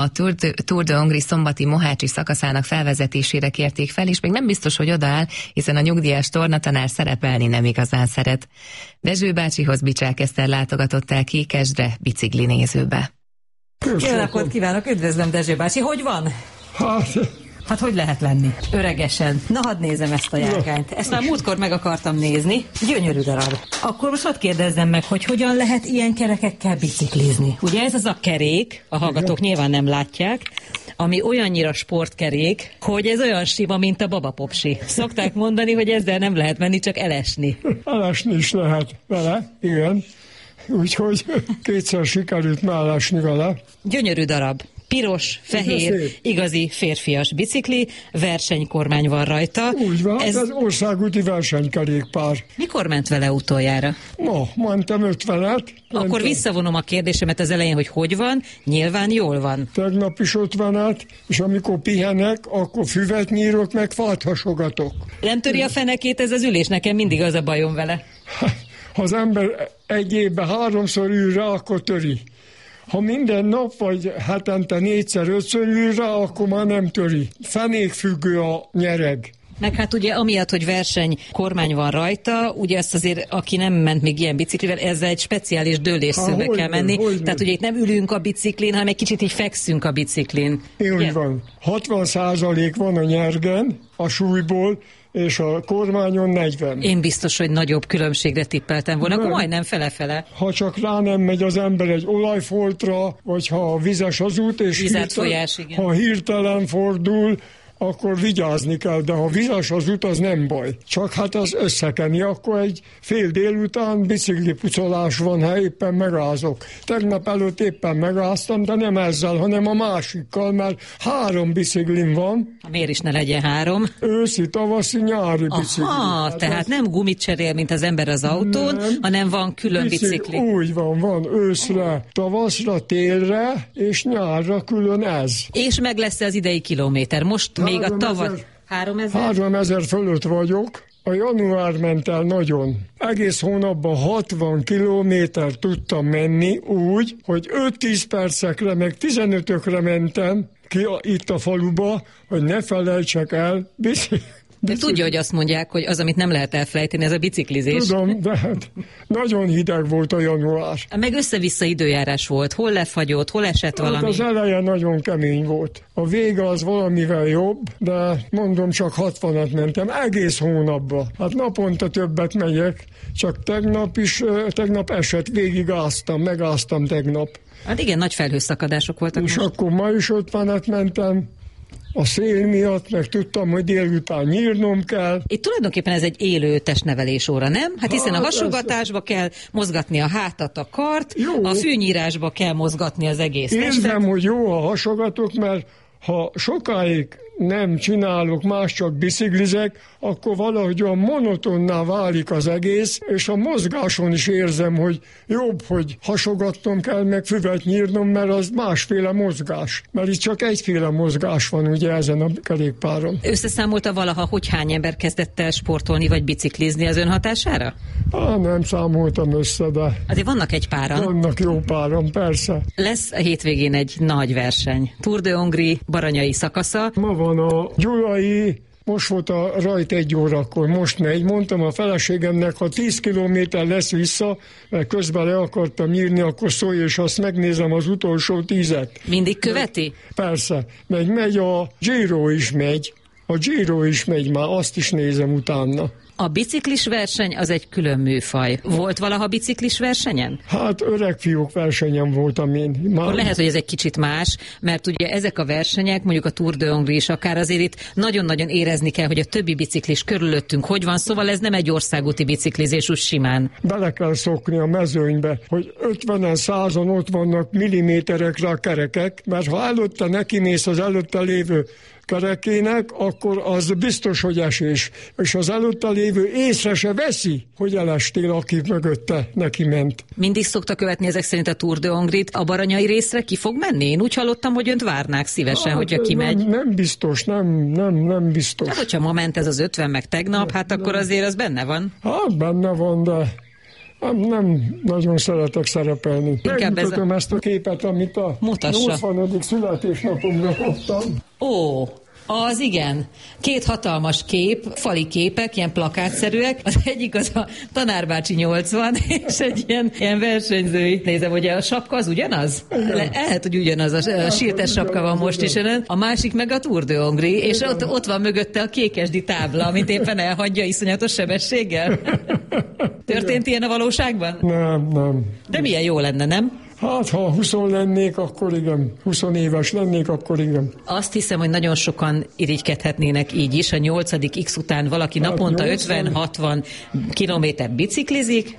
A Tour de Hongrie szombati Mohácsi szakaszának felvezetésére kérték fel, és még nem biztos, hogy odaáll, hiszen a nyugdíjas tornatanár szerepelni nem igazán szeret. Dezső bácsihoz Bicsák Eszter látogatott el Kékesdre biciklinézőbe. Jó napot kívánok, üdvözlöm Dezső bácsi, hogy van? Hát hogy lehet lenni? Öregesen. Na, hadd nézem ezt a járgányt. Ezt már múltkor meg akartam nézni. Gyönyörű darab. Akkor most hadd kérdezzem meg, hogy hogyan lehet ilyen kerekekkel biciklizni. Ugye ez az a kerék, a hallgatók nyilván nem látják, ami olyannyira sportkerék, hogy ez olyan sima, mint a babapopsi. Szokták mondani, hogy ezzel nem lehet menni, csak elesni. Elesni is lehet vele, igen. Úgyhogy kétszer sikerült már elesni vele. Gyönyörű darab. Piros, fehér, igazi férfias bicikli, versenykormány van rajta. Úgy van, ez országúti versenykerékpár. Mikor ment vele utoljára? Ma, mentem 50-et. Akkor visszavonom a kérdésemet az elején, hogy van, nyilván jól van. Tegnap is 50-et, és amikor pihenek, akkor füvet nyírok, meg fát hasogatok. Nem töri a fenekét ez az ülés? Nekem mindig az a bajom vele. Ha az ember egy évben 3-szor ül rá, akkor töri. Ha minden nap, vagy hetente 4-5-ször ül rá, akkor már nem töri. Fenékfüggő a nyereg. Meg hát ugye amiatt, hogy kormány van rajta, ugye ezt azért, aki nem ment még ilyen biciklivel, ezzel egy speciális dőlésszőbe kell menni. Tehát ugye itt nem ülünk a biciklin, hanem egy kicsit így fekszünk a biciklin. Úgy van. 60% van a nyergen, a súlyból, és a kormányon 40. Én biztos, hogy nagyobb különbségre tippeltem volna, akkor majdnem fele-fele. Ha csak rá nem megy az ember egy olajfoltra, vagy ha vizes az út, és ha hirtelen fordul, akkor vigyázni kell, de ha vizes az út, az nem baj. Csak hát az összekeni, akkor egy fél délután biciklipucolás van, ha éppen megázok. Tegnap előtt éppen megáztam, de nem ezzel, hanem a másikkal, mert 3 biciklim van. Miért is ne legyen 3? Őszi, tavaszi, nyári bicikli. Aha, tehát nem gumit cserél, mint az ember az autón, hanem van külön bicikli. Úgy van őszre, tavaszra, télre, és nyárra külön ez. És meg lesz az idei kilométer. Most még a tavasz 3000 fölött vagyok. A január ment el nagyon. Egész hónapban 60 kilométer tudtam menni úgy, hogy 5-10 percekre, meg 15-ökre mentem ki itt a faluba, hogy ne felejtsek el De tudja, hogy azt mondják, hogy az, amit nem lehet elfelejteni, ez a biciklizés. Tudom, de hát nagyon hideg volt a január. Meg össze-vissza időjárás volt. Hol lefagyott, hol esett valami? Hát az eleje nagyon kemény volt. A vége az valamivel jobb, de mondom, csak 60-at mentem egész hónapban. Hát naponta többet megyek, csak tegnap esett, megáztam tegnap. Hát igen, nagy felhőszakadások voltak. És most. akkor ma is 50-et mentem. A szél miatt, meg tudtam, hogy délután nyírnom kell. Itt tulajdonképpen ez egy élő testnevelés óra, nem? Hát hiszen a hasogatásba kell mozgatni a hátat, a kart, jó. A fűnyírásba kell mozgatni az egész testet. Érzem, hogy jó, ha hasogatok, mert ha sokáig nem csinálok, más csak biciklizek, akkor valahogy olyan monotonná válik az egész, és a mozgáson is érzem, hogy jobb, hogy hasogatnom kell, meg füvet nyírnom, mert az másféle mozgás. Mert itt csak egyféle mozgás van ugye ezen a kerékpáron. Összeszámolta valaha, hogy hány ember kezdett el sportolni vagy biciklizni az ön hatására? Nem számoltam össze, de... Azért vannak egy páran. Vannak jó páran, persze. Lesz a hétvégén egy nagy verseny. Tour de Hongrie baranyai szakasza. Ma van a gyulai, most volt a rajt 1 órakor, most megy. Mondtam a feleségemnek, ha 10 kilométer lesz vissza, mert közben le akartam nyírni, akkor szólj, és azt megnézem az utolsó 10-et. Mindig követi? Persze, megy a Giro is megy. A Giro is megy már, azt is nézem utána. A biciklis verseny az egy külön műfaj. Volt valaha biciklis versenyen? Hát öreg fiúk versenyen voltam én. Akkor lehet, hogy ez egy kicsit más, mert ugye ezek a versenyek, mondjuk a Tour de Hongrie is akár azért itt nagyon-nagyon érezni kell, hogy a többi biciklis körülöttünk hogy van, szóval ez nem egy országúti biciklizés úgy simán. Bele kell szokni a mezőnybe, hogy 50-100-on ott vannak milliméterekre a kerekek, mert ha előtte nekimész az előtte lévő kerekének, akkor az biztos, hogy esés. És az előtte lévő észre se veszi, hogy elestél, aki mögötte neki ment. Mindig szokta követni ezek szerint a Tour de Hongrie-t. A baranyai részre ki fog menni? Én úgy hallottam, hogy önt várnák szívesen, hogyha kimegy. Nem biztos, nem biztos. Hát, hogyha ma ment ez az 50 meg tegnap, hát akkor azért az benne van. Hát benne van, de Nem nagyon szeretek szerepelni. Megmutatom ezt a képet, amit a 80. születésnapomra kaptam. Ó, az igen. 2 hatalmas kép, fali képek, ilyen plakátszerűek. Az egyik az a tanárbácsi 80, és egy ilyen versenyzői. Nézem, hogy a sapka az ugyanaz? Lehet, hogy ugyanaz. A sírtes sapka van most is. A másik meg a Tour de Hongrie, és ott van mögötte a kékesdi tábla, amit éppen elhagyja iszonyatos sebességgel. Történt ilyen a valóságban? Nem. De milyen jó lenne, nem? Hát, ha 20 lennék, akkor igen. 20 éves lennék, akkor igen. Azt hiszem, hogy nagyon sokan irigykedhetnének így is. A 8. X után valaki naponta 50-60 kilométer biciklizik.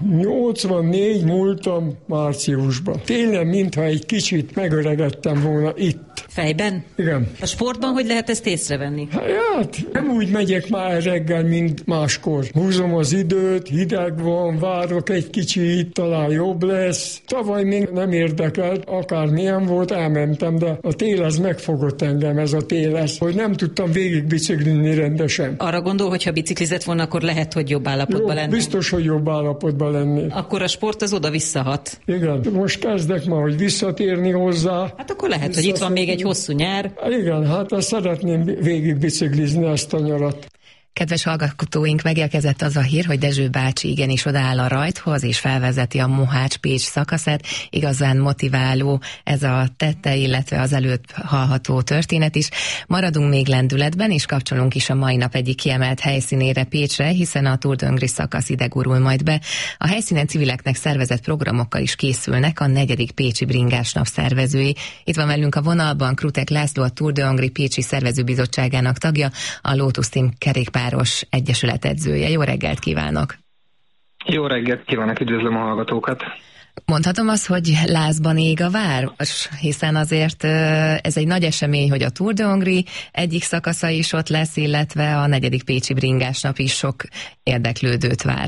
84 múltam márciusban. Tényleg, mintha egy kicsit megöregedtem volna itt. Fejben? Igen. A sportban hogy lehet ezt észrevenni? Hát, nem úgy megyek már reggel, mint máskor. Húzom az időt, hideg van, várok egy kicsit, talán jobb lesz. Tavaly még nem érdekelt, akármilyen volt, elmentem, de a tél az megfogott engem, ez a tél, hogy nem tudtam végig biciklizni rendesen. Arra gondol, hogy ha biciklizett volna, akkor lehet, hogy jobb állapotban lenne. Biztos, hogy jobb állapotban lennék. Akkor a sport az oda visszahat. Igen, most kezdek már, hogy visszatérni hozzá. Hát akkor lehet, hogy itt van még egy hosszú nyár. Igen, hát azt szeretném végig biciklizni ezt a nyarat. Kedves hallgatóink, megérkezett az a hír, hogy Dezső bácsi igenis odaáll a rajthoz, és felvezeti a Mohács-Pécs szakaszát. Igazán motiváló ez a tette, illetve az előtt hallható történet is. Maradunk még lendületben, és kapcsolunk is a mai nap egyik kiemelt helyszínére, Pécsre, hiszen a Tour de Hongrie szakasz ide gurul majd be. A helyszínen civileknek szervezett programokkal is készülnek a 4. Pécsi Bringás Nap szervezői. Itt van velünk a vonalban Krutek László, a Tour de Hongrie Pécsi szervezőbizottságának tagja, a Lotus Team kerékpáros egyesület edzője. Jó reggelt kívánok! Jó reggelt kívánok, üdvözlöm a hallgatókat! Mondhatom azt, hogy lázban ég a város, hiszen azért ez egy nagy esemény, hogy a Tour de Hongrie egyik szakasza is ott lesz, illetve a 4. Pécsi Bringás Nap is sok érdeklődőt vár.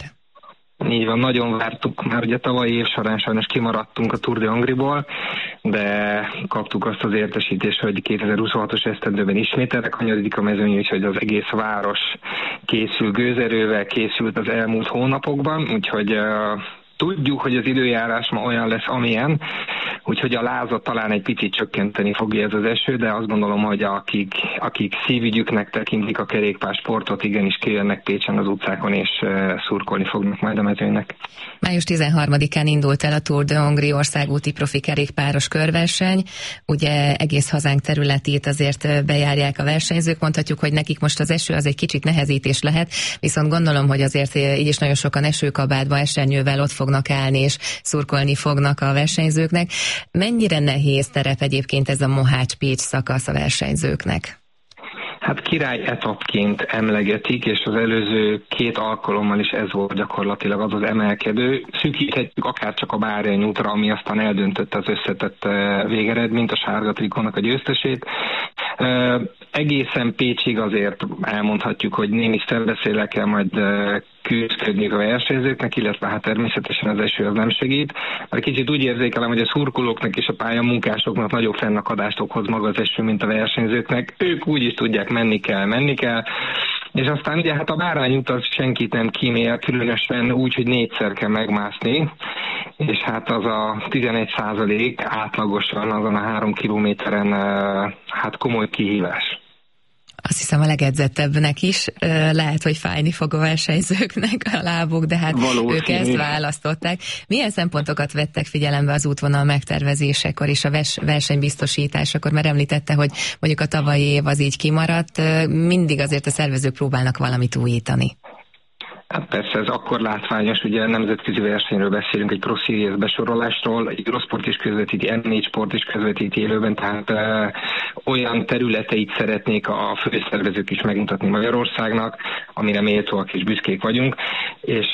Így van, nagyon vártuk, már ugye tavalyi év során sajnos kimaradtunk a Tour de Hongrie-ból, de kaptuk azt az értesítést, hogy 2026-os esztendőben ismét erre kanyarodik a mezőny, úgyhogy az egész város készül, gőzerővel készült az elmúlt hónapokban, úgyhogy tudjuk, hogy az időjárás ma olyan lesz, amilyen, úgyhogy a lázat talán egy picit csökkenteni fogja ez az eső, de azt gondolom, hogy akik szívügyüknek tekintik a kerékpársportot, igenis kijönnek Pécsen az utcákon, és szurkolni fognak majd a mezőnynek. Május 13-án indult el a Tour de Hongrie országúti profi kerékpáros körverseny. Ugye egész hazánk területét azért bejárják a versenyzők, mondhatjuk, hogy nekik most az eső az egy kicsit nehezítés lehet, viszont gondolom, hogy azért így is nagyon sokan esőkabátba, esernyővel ott fognak állni, és szurkolni fognak a versenyzőknek. Mennyire nehéz terep egyébként ez a Mohács-Pécs szakasz a versenyzőknek? Hát király etapként emlegetik, és az előző 2 alkalommal is ez volt gyakorlatilag az emelkedő. Szűkíthetjük akár csak a Bárány útra, ami aztán eldöntötte az összetett végeredményt, a sárga trikónak a győztesét. Egészen Pécsig azért elmondhatjuk, hogy némi szembeszélekkel majd küzdködni a versenyzőknek, illetve hát természetesen az eső az nem segít. Mert kicsit úgy érzékelem, hogy a szurkolóknak és a pályamunkásoknak nagyobb fennakadást okoz maga az eső, mint a versenyzőknek. Ők úgy is tudják, menni kell. És aztán ugye hát a Bárányút az senkit nem kímél, különösen úgy, hogy 4-szer kell megmászni, és hát az a 11% átlagosan azon a 3 kilométeren hát komoly kihívás. Azt hiszem a legedzettebbnek is. Lehet, hogy fájni fog a versenyzőknek a lábuk, de hát ők ezt választották. Milyen szempontokat vettek figyelembe az útvonal megtervezésekor és a versenybiztosításakor? Mert említette, hogy mondjuk a tavalyi év az így kimaradt. Mindig azért a szervezők próbálnak valamit újítani. Hát persze, ez akkor látványos, ugye nemzetközi versenyről beszélünk, egy Pro Series besorolásról, egy Eurosport is közvetíti, M4 Sport is közvetíti élőben, tehát olyan területeit szeretnék a főszervezők is megmutatni Magyarországnak, amire méltóak és büszkék vagyunk, és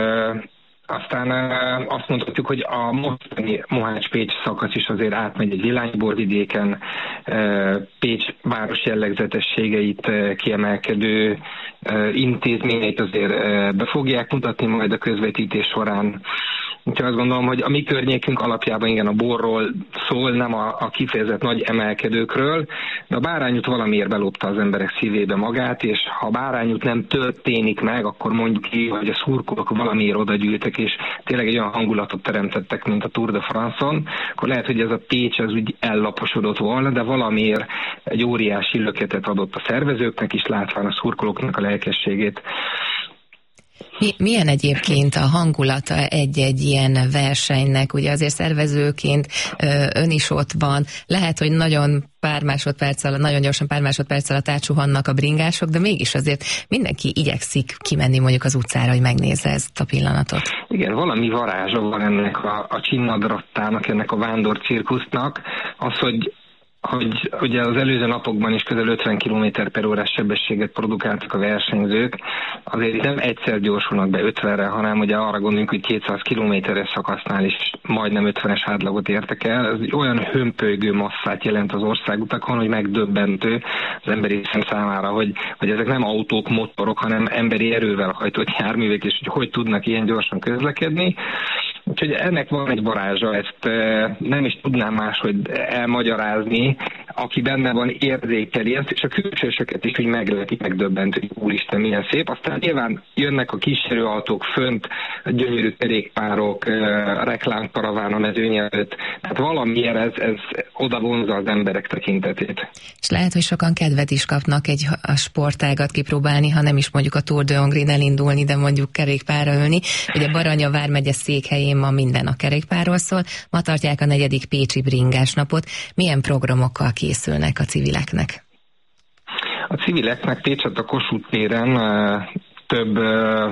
aztán azt mondhatjuk, hogy a mostani Mohács-Pécs szakasz is azért átmegy egy villányborvidéken, Pécs város jellegzetességeit kiemelkedő intézményeit azért be fogják mutatni majd a közvetítés során, Úgyhogy azt gondolom, hogy a mi környékünk alapjában igen a borról szól, nem a kifejezett nagy emelkedőkről, de a bárányút valamiért belopta az emberek szívébe magát, és ha a bárányút nem történik meg, akkor mondjuk ki, hogy a szurkolók valamiért oda gyűltek, és tényleg egy olyan hangulatot teremtettek, mint a Tour de France-on, akkor lehet, hogy ez a Pécs az úgy ellaposodott volna, de valamiért egy óriási löketet adott a szervezőknek is, látván a szurkolóknak a lelkességét. Milyen egyébként a hangulata egy-egy ilyen versenynek? Ugye azért szervezőként ön is ott van. Lehet, hogy nagyon gyorsan pár másodperc alatt átsuhannak a bringások, de mégis azért mindenki igyekszik kimenni mondjuk az utcára, hogy megnézze ezt a pillanatot. Igen, valami varázsa van ennek a csinnadrattának, ennek a vándorcirkusznak. Az, hogy ugye az előző napokban is közel 50 km/h sebességet produkáltak a versenyzők, azért nem egyszer gyorsulnak be 50-re, hanem ugye arra gondolunk, hogy 200 km-es szakasznál is majdnem 50-es átlagot értek el. Ez olyan hömpölygő masszát jelent az országutakon, hogy megdöbbentő az emberi szem számára, hogy ezek nem autók, motorok, hanem emberi erővel hajtott járművek, és hogy tudnak ilyen gyorsan közlekedni. Úgyhogy ennek van egy varázsa, ezt nem is tudnám máshogy elmagyarázni, aki benne van, érzékeli ezt, és a külsősöket is úgy meglepik, megdöbbentő, hogy úristen, milyen szép. Aztán nyilván jönnek a kísérőautók fönt, a gyönyörű kerékpárok, reklámkaraván a mezőny előtt. Tehát valamiért ez oda vonzza az emberek tekintetét. És lehet, hogy sokan kedvet is kapnak a sportágat kipróbálni, ha nem is mondjuk a Tour de Hongrie elindulni, de mondjuk kerékpárra ülni. Ugye Baranya vármegye székhelyén ma minden a kerékpárról szól. Ma tartják a 4. pécsi bringás napot. Milyen programokkal készülnek a civileknek? A civileknek Pécsett a Kossuth téren több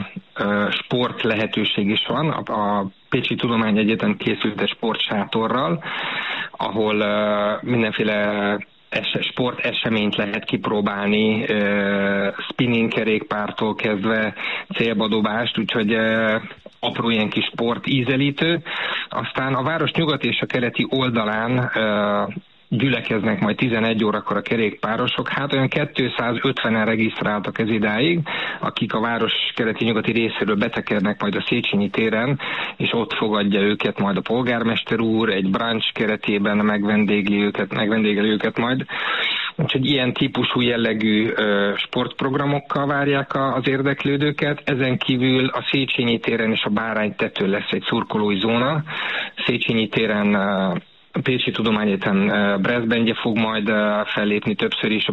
sport lehetőség is van. A Pécsi Tudományegyetem készült egy sportsátorral, ahol mindenféle sporteseményt lehet kipróbálni, spinning kerékpártól kezdve célbadobást, úgyhogy apró ilyen kis sport ízelítő. Aztán a város nyugat és a keleti oldalán gyülekeznek majd 11 órakor a kerékpárosok. Hát olyan 250-en regisztráltak ez idáig, akik a város keleti-nyugati részéről betekernek majd a Széchenyi téren, és ott fogadja őket majd a polgármester úr, egy brunch keretében megvendégeli őket majd. Úgyhogy ilyen típusú jellegű sportprogramokkal várják az érdeklődőket. Ezen kívül a Széchenyi téren és a Báránytetőn lesz egy szurkolói zóna. Széchenyi téren a Pécsi Tudományegyetem brassbandje fog majd fellépni többször is,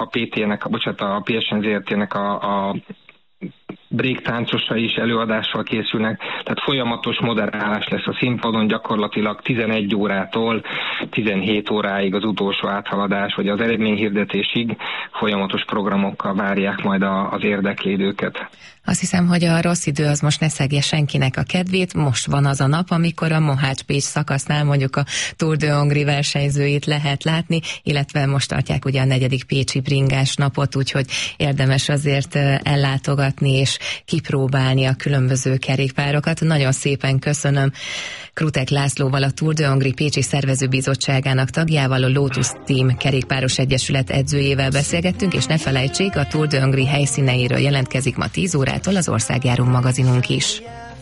a PSN ZRT-nek a break táncosai is előadással készülnek, tehát folyamatos moderálás lesz a színpadon, gyakorlatilag 11 órától 17 óráig az utolsó áthaladás, vagy az eredményhirdetésig folyamatos programokkal várják majd az érdeklődőket. Azt hiszem, hogy a rossz idő az most ne szegje senkinek a kedvét. Most van az a nap, amikor a Mohács-Pécs szakasznál mondjuk a Tour de Hongrie versenyzőit lehet látni, illetve most tartják ugye a 4. pécsi bringás napot, úgyhogy érdemes azért ellátogatni és kipróbálni a különböző kerékpárokat. Nagyon szépen köszönöm Krutek Lászlóval, a Tour de Hongrie Pécsi Szervezőbizottságának tagjával, a Lotus Team kerékpáros egyesület edzőjével beszélgettünk, és ne felejtsék, a Tour de Hongrie helyszíneiről jelentkezik ma 10 órától az Országjáró magazinunk is.